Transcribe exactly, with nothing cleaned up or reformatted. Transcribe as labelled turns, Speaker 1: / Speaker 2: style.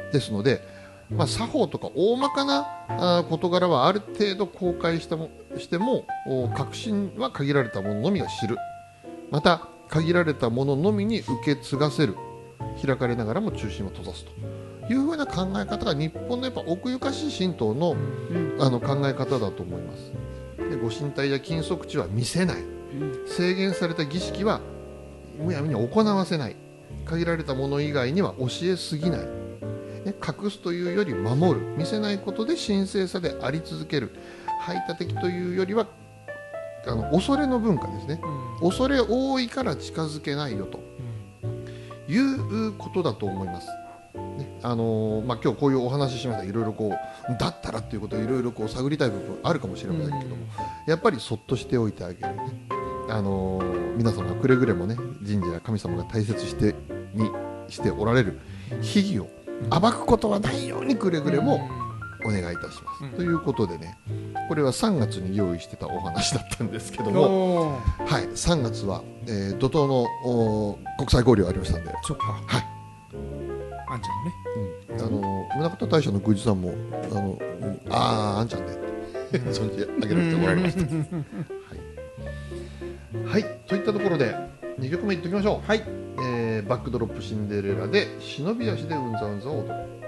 Speaker 1: ですので、まあ、作法とか大まかなあ事柄はある程度公開したもしても核心は限られたもののみが知る、また限られたもののみに受け継がせる、開かれながらも中心を閉ざすというふうな考え方が日本のやっぱ奥ゆかしい神道の、あの考え方だと思います。でご神体や禁足地は見せない、制限された儀式はむやみに行わせない、限られたもの以外には教えすぎない、ね、隠すというより守る、見せないことで神聖さであり続ける、排他的というよりはあの恐れの文化ですね、うん、恐れ多いから近づけないよと、うん、いうことだと思います、ね、あのーまあ、今日こういうお話ししました。いろいろこうだったらっていうことをいろいろこう探りたい部分あるかもしれませんけども、うん、やっぱりそっとしておいてあげる、ね、あのー、皆様がくれぐれもね神社や神様が大切してにしておられる秘儀を暴くことはないようにくれぐれもお願いいたします、うん、ということでね、これはさんがつに用意してたお話だったんですけども、はい、さんがつは、えー、怒涛の国際交流がありましたんで、
Speaker 2: そっか、
Speaker 1: はい、
Speaker 2: あんちゃんね、
Speaker 1: うん、あの宗像大社の宮司さんもあの、うん、あああんちゃんねって存じ上げられておられましたはい、はい、といったところでにきょくめいっておきましょう。はい、えー、バックドロップシンデレラで忍び足でうんざうんざを踊る。